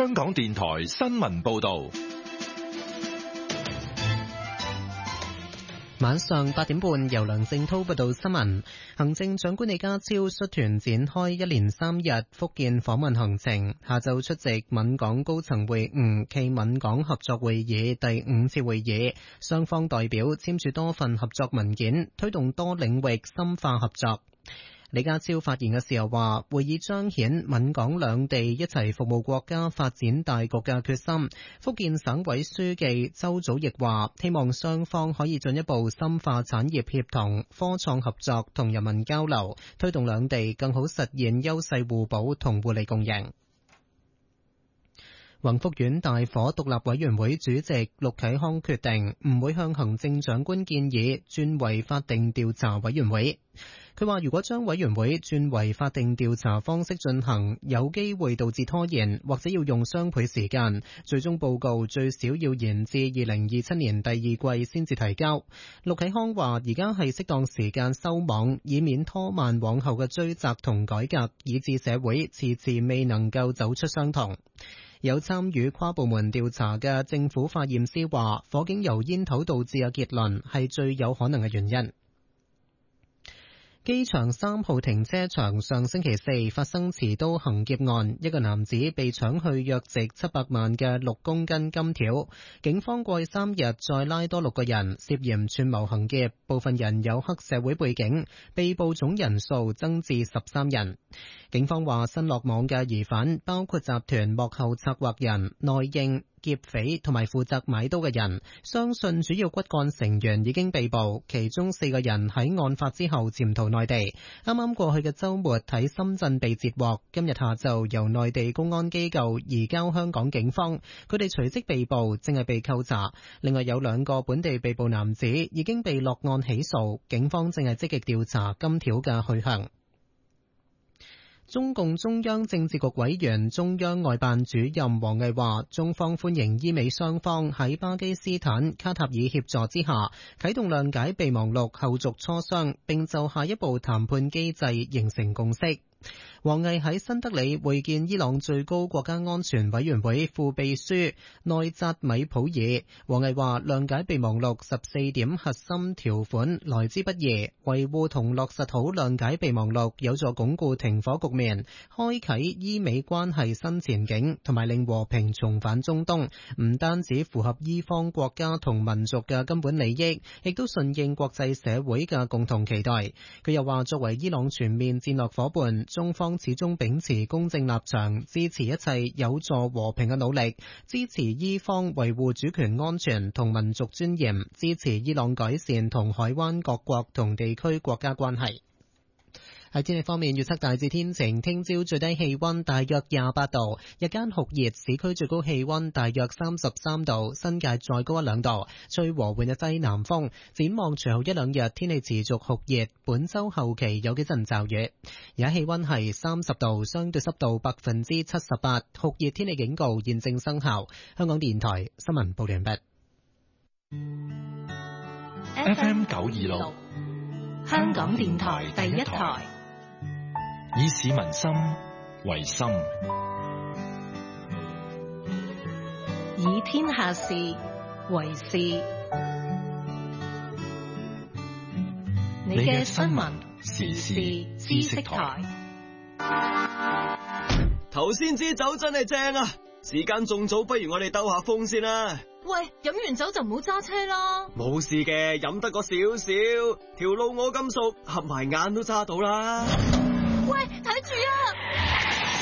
香港電台新聞報道。 晚上8點半，由梁正滔報道新聞。行政長官李家超率團展開一連3日福建訪問行程，下晝出席閩港高層會晤暨閩港合作會議第5次會議，雙方代表簽署多份合作文件，推動多領域深化合作。李家超發言嘅時候話，會議彰顯閩港兩地一齊服務國家發展大局嘅決心。福建省委書記周祖義話，希望雙方可以進一步深化產業協同、科創合作同人民交流，推動兩地更好實現優勢互補同互利共贏。宏福苑大火獨立委員會主席陸啟康決定唔會向行政長官建議轉為法定調查委員會。佢話如果將委員會轉為法定調查方式進行，有機會導致拖延，或者要用雙倍時間，最終報告最少要延至2027年第2季先至提交。陸啟康話而家係適當時間收網，以免拖慢往後嘅追責同改革，以致社會遲遲未能夠走出傷痛。有參與跨部門調查嘅政府化驗師話，火警由煙頭導致嘅結論係最有可能嘅原因。機場3號停車場上星期四發生持刀行劫案，一個男子被搶去約值700萬嘅6公斤金條。警方過去3日再拉多6個人涉嫌串謀行劫，部分人有黑社會背景，被捕總人數增至13人。警方話新落網嘅疑犯包括集團幕後策劃人、內應、劫匪同埋負責買刀嘅人，相信主要骨幹成員已經被捕，其中4個人喺案發之後潛逃內地，啱啱過去嘅週末喺深圳被截獲，今日下晝由內地公安機構移交香港警方，佢哋隨即被捕，正係被扣查。另外有2個本地被捕男子已經被落案起訴，警方正係積極調查金條嘅去向。中共中央政治局委員、中央外辦主任王毅話，中方歡迎伊美雙方喺巴基斯坦、卡塔爾協助之下，啟動諒解備忘錄後續磋商，並就下一步談判機制形成共識。王毅喺新德里會見伊朗最高國家安全委員會副秘書內扎米普爾。王毅話，諒解備忘錄14點核心條款來之不易，維護同落實好諒解備忘錄有助鞏固停火局面，開啟伊美關係新前景，同埋令和平重返中東，唔單止符合伊方國家同民族嘅根本利益，亦都順應國際社會嘅共同期待。佢又話，作為伊朗全面戰略伙伴，中方始終秉持公正立場，支持一切有助和平嘅努力，支持伊方維護主權安全同民族尊嚴，支持伊朗改善同海灣各國同地區國家關係。喺天氣方面，預測大致天晴，聽朝最低氣溫大約28度，日間酷熱，市區最高氣溫大約33度，新界再高1-2度，吹和緩嘅西南風。展望隨後1-2日天氣持續酷熱，本周後期有幾陣驟雨。而家氣溫係30度，相對濕度78%，酷熱天氣警告現正生效。香港電台新聞報完畢。 FM 926， 香港電台第一台。 以市民心為心， 以天下事為事。你嘅新聞時事知識台。 頭先支酒真係正啊！時間仲早，不如我哋兜下風先啦。 喂，飲完酒就唔好揸車啦。 冇事嘅，飲得個少少，條路我咁熟，合埋眼都揸到啦。 喂，睇住啊！